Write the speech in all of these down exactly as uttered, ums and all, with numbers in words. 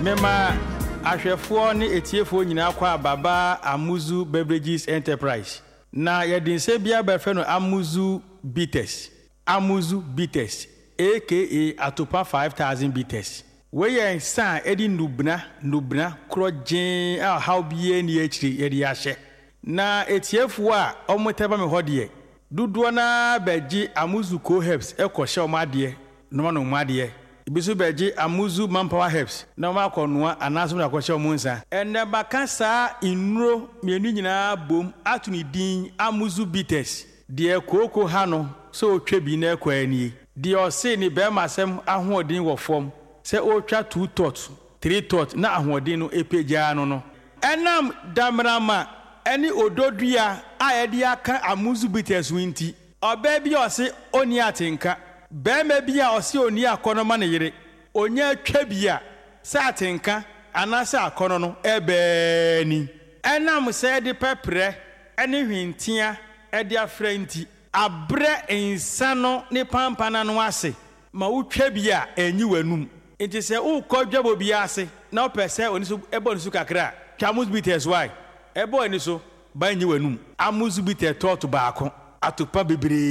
Mema ahwefo ne etiefo nyina kwa baba Amuzu Beverages Enterprise. Na yedinse bia befe no Amuzu Bitters. Amuzu Bitters aka Atopa five thousand Bitters. We yen san edi nubna nubna krojen a how bie ni akiri yedi ahye. Na etiefo a omoteba me hodie. Duduo na beji Amuzu Co Herbs ekoshe omade no ma no omade. Ibisu beji Amuzu Manpower Herbs na ma konoa anaso na kwahye omunsa enne baka saa inuro mienu nyina bom atuni din Amuzu Bitters de koko ha no so otwa bi na ekwani de ose ni be masem ahoodin wo fom se otwa two tot three tot na ahoodin no epeja no no enam damrama eni ododua a yede aka Amuzu Bitters winti oba bi ose oni atenka Bema bia osi oni akono ma ne yire onye atwa bia sa atenka anasa akono no ebe ni enam se de pepre ene hwintia e de afranti abre insano ne pampana no ase ma utwa bia enyi wanum enti se ukodwabo bia ase na opese oni so ebo ni so kakra Amuzu Bitters why ebo ni so ba enyi wanum Amuzu Bitters tot baako atopa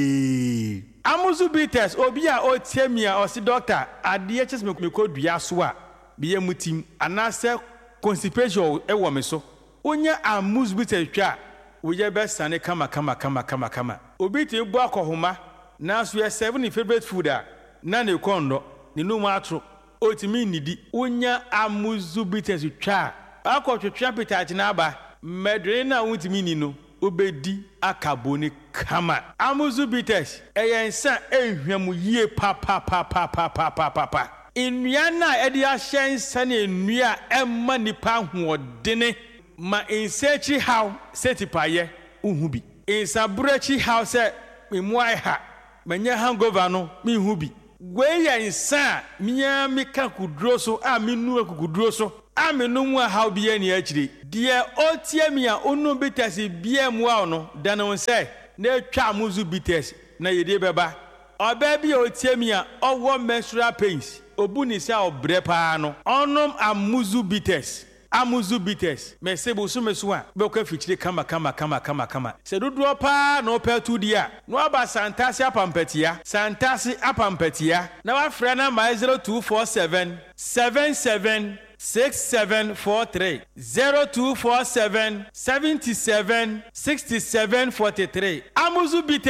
bebre Amuzu Bitters obi a otiemia osi doctor ade ches me kodua so a biye mutim anase constipation e wo me so onya Amuzu Bitters twa wo ye be sane kama kama kama kama kama obi ti bu akohoma na so ye seven favorite food a na ne kondo ne no matro otimi nidi onya Amuzu Bitters twa akotwetwa appetite na aba medre na wutimi ni no obedi akaboni kama Amuzu Bitters eyensa ehwemu yie pa pa pa pa pa pa pa pa pa enua na edi ahyensa na enua emma nipa hoodene ma ensechi how setipaye uhubi ensabrachi how se memuai ha manya hangover no me hubi gwe yensa miya meka kudro so a menu akukudro so amenu mu how bia ni akire de otiemia onu Bitters bia mu a no dano se na twa Amuzu Bitters na yede beba oba bia otiemia owo menstrual pains obuni se obre pa no onom Amuzu Bitters Amuzu Bitters mesebo so meso a be kwa fichire kama kama kama kama kama se dodo pa na opetu dia no aba santasi apampatia santasi apampatia na wa frɛ na ma zero two four seven seven seven six seven four three zero two four seven seven seven six seven four three Amuzu Bitters